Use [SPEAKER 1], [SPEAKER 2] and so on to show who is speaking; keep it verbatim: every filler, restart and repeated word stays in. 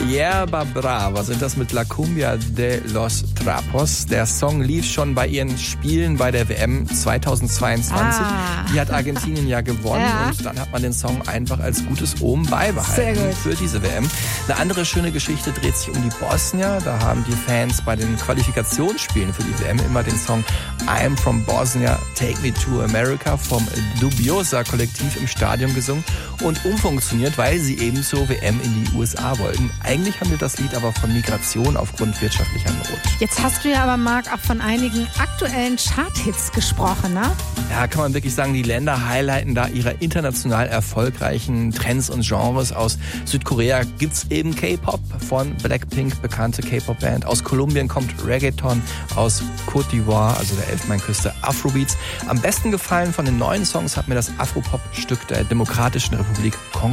[SPEAKER 1] Yerba Brava sind das mit La Cumbia de los Trapos. Der Song lief schon bei ihren Spielen bei der W M zweitausendzweiundzwanzig.
[SPEAKER 2] Ah.
[SPEAKER 1] Die hat Argentinien ja gewonnen
[SPEAKER 2] Ja.
[SPEAKER 1] und dann hat man den Song einfach als gutes Ohm beibehalten
[SPEAKER 2] Sehr gut.
[SPEAKER 1] für diese W M. Eine andere schöne Geschichte dreht sich um die Bosnier. Da haben die Fans bei den Qualifikationsspielen für die W M immer den Song I'm from Bosnia, Take Me to America vom Dubiosa-Kollektiv im Stadion gesungen und umfunktioniert, weil sie eben zur W M in die U S A wollten. Eigentlich handelt das Lied aber von Migration aufgrund wirtschaftlicher Not.
[SPEAKER 2] Jetzt hast du ja aber, Marc, auch von einigen aktuellen Charthits gesprochen, ne?
[SPEAKER 1] Ja, kann man wirklich sagen, die Länder highlighten da ihre international erfolgreichen Trends und Genres. Aus Südkorea gibt's eben K-Pop, von Blackpink, bekannte K-Pop-Band. Aus Kolumbien kommt Reggaeton, aus Côte d'Ivoire, also der Elfenbeinküste, Afrobeats. Am besten gefallen von den neuen Songs hat mir das Afropop-Stück der Demokratischen Republik Kongo.